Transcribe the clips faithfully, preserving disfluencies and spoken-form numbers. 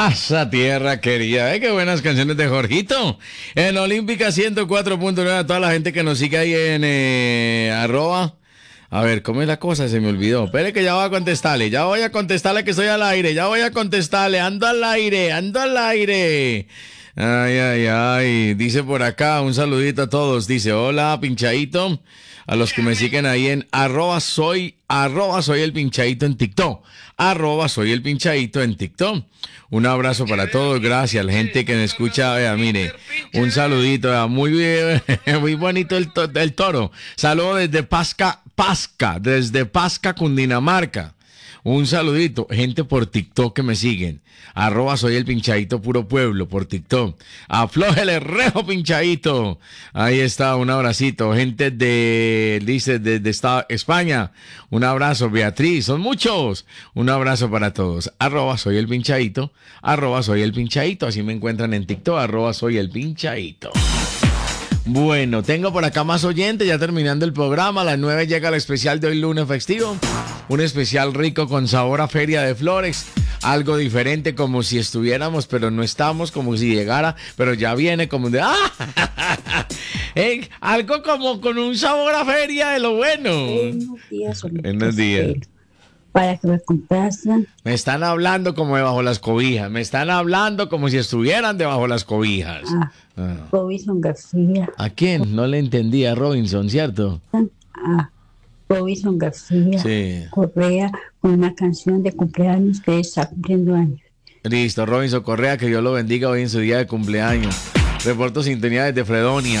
Asa tierra querida, ¿eh? Qué buenas canciones de Jorgito. En Olímpica ciento cuatro punto nueve, a toda la gente que nos sigue ahí en eh, arroba. A ver, ¿cómo es la cosa? Se me olvidó. Espere que ya voy a contestarle, ya voy a contestarle que estoy al aire, ya voy a contestarle, ando al aire, ando al aire. Ay, ay, ay, dice por acá, un saludito a todos, dice, hola, pinchadito, a los que me siguen ahí en arroba soy, arroba soy el pinchadito en TikTok, arroba soy el pinchadito en TikTok. Un abrazo para todos, gracias, la gente que me escucha, vea, mire, un saludito, vea, muy bien, muy bonito el, to- el toro. Saludo desde Pasca, Pasca, desde Pasca, Cundinamarca. Un saludito, gente por TikTok que me siguen. Arroba soy el pinchadito puro pueblo por TikTok. Aflójele rejo pinchadito. Ahí está, un abracito. Gente de, dice, de, de Estado, España. Un abrazo, Beatriz. Son muchos. Un abrazo para todos. Arroba soy el pinchadito. Arroba soy el pinchadito. Así me encuentran en TikTok. Arroba soy el pinchadito. Bueno, tengo por acá más oyentes, ya terminando el programa. A las nueve llega el especial de hoy lunes festivo. Un especial rico con sabor a Feria de Flores. Algo diferente, como si estuviéramos, pero no estamos, como si llegara, pero ya viene como de... ¡Ah! Eh, algo como con un sabor a feria de lo bueno. Buenos días, Buenos días. Para que me complacan. Me están hablando como debajo las cobijas. Me están hablando como si estuvieran debajo las cobijas. Ah, Ah. Robinson García. ¿A quién? No le entendí, a Robinson, ¿cierto? Ah, Robinson García. Sí. Correa, con una canción de cumpleaños que está cumpliendo años. Listo, Robinson Correa, que Dios lo bendiga hoy en su día de cumpleaños. Reporto sintonía desde Fredonia.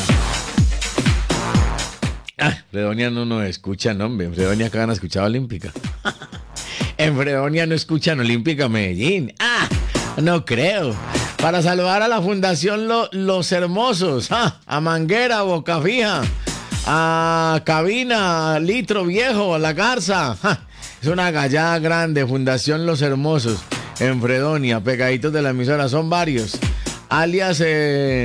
Ah, Fredonia no nos escucha, no, hombre. En Fredonia acá han escuchado Olímpica. En Fredonia no escuchan Olímpica Medellín. Ah, no creo. Para saludar a la Fundación Lo- Los Hermosos, ah, a Manguera, Boca Fija, a Cabina, Litro Viejo, a La Garza. Ah, es una gallada grande, Fundación Los Hermosos, en Fredonia, pegaditos de la emisora, son varios. Alias, eh...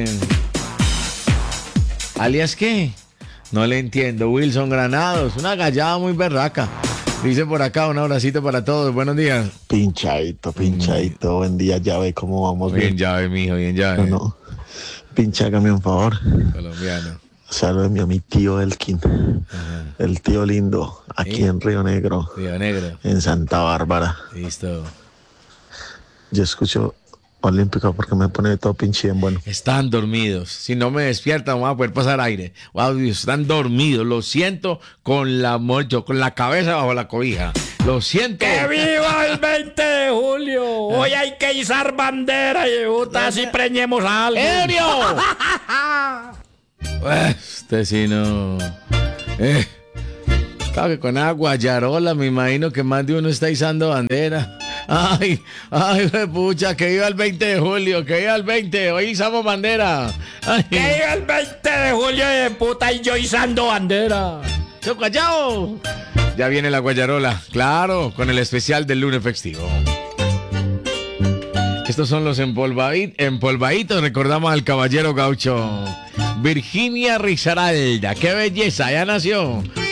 ¿alias qué? No le entiendo. Wilson Granados, una gallada muy berraca. Dice por acá, un abracito para todos. Buenos días. Pinchadito, pinchadito, buen día, ya ve cómo vamos Bien bien. llave, mijo, bien llave. No, no. Pincha, hágame un favor. Colombiano. Salúdeme a mi tío Elkin, Ajá. el tío lindo, aquí Sí. en Río Negro, Río Negro. en Santa Bárbara. Listo. Yo escucho Olímpica porque me pone todo pinche bien bueno. Están dormidos. Si no me despiertan, voy a poder pasar aire. Wow, Dios, están dormidos. Lo siento con la mocho, con la cabeza bajo la cobija. Lo siento. ¡Que viva el veinte de julio! Hoy hay que izar bandera y puta, así preñemos a alguien. ¡Enio! Este sí no. Eh. Claro que con agua, yarola, me imagino que más de uno está izando bandera. Ay, ay, pucha, que iba el veinte de julio, que iba el veinte, hoy izamos bandera. Ay, ¡Que viva el veinte de julio de puta y yo izando bandera! ¡Chocachao! Ya viene la guayarola, claro, con el especial del lunes festivo. Estos son los empolvadi- empolvaditos, recordamos al caballero gaucho. Virginia Risaralda, qué belleza, ya nació.